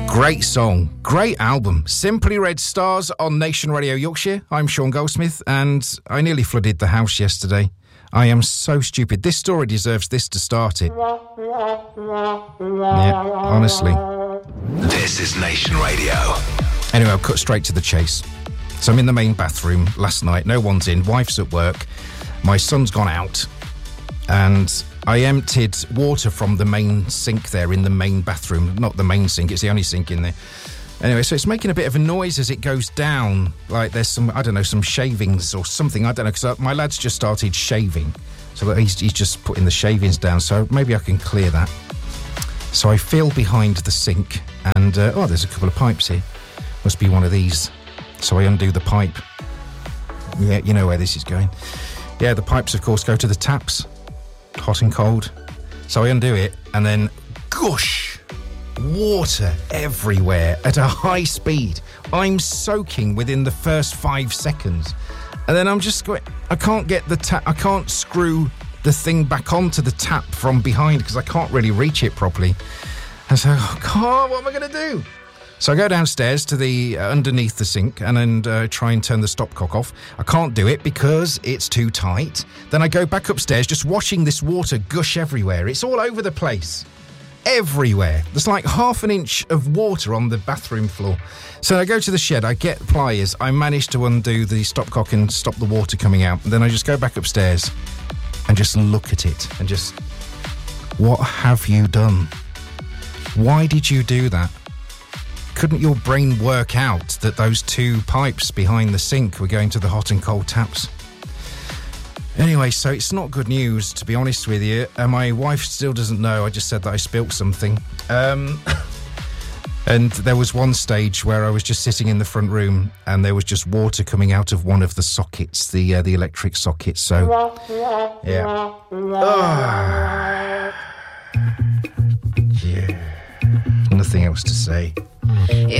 Great song, great album. Simply Red Stars on Nation Radio Yorkshire. I'm Sean Goldsmith, and I nearly flooded the house yesterday. I am so stupid. This story deserves this to start it. Yeah, honestly. This is Nation Radio. Anyway, I'll cut straight to the chase. So I'm in the main bathroom last night. No one's in. Wife's at work. My son's gone out. And I emptied water from the main sink there in the main bathroom. Not the main sink, it's the only sink in there. Anyway, so it's making a bit of a noise as it goes down. Like there's some, I don't know, some shavings or something. I don't know, because my lad's just started shaving. So he's just putting the shavings down. So maybe I can clear that. So I feel behind the sink and, there's a couple of pipes here. Must be one of these. So I undo the pipe. Yeah, you know where this is going. Yeah, the pipes, of course, go to the taps. Hot and cold. So I undo it and then gush, water everywhere at a high speed. I'm soaking within the first 5 seconds. And then I'm just going, I can't get the tap, I can't screw the thing back onto the tap from behind because I can't really reach it properly. And so, oh God, what am I going to do? So I go downstairs to the underneath the sink and then try and turn the stopcock off. I can't do it because it's too tight. Then I go back upstairs, just watching this water gush everywhere. It's all over the place. Everywhere. There's like half an inch of water on the bathroom floor. So I go to the shed, I get pliers, I manage to undo the stopcock and stop the water coming out. And then I just go back upstairs and just look at it and just, what have you done? Why did you do that? Couldn't your brain work out that those two pipes behind the sink were going to the hot and cold taps? Anyway, so it's not good news, to be honest with you. My wife still doesn't know. I just said that I spilt something. And there was one stage where I was just sitting in the front room and there was just water coming out of one of the sockets, the electric sockets. So, yeah. Yeah. Nothing else to say.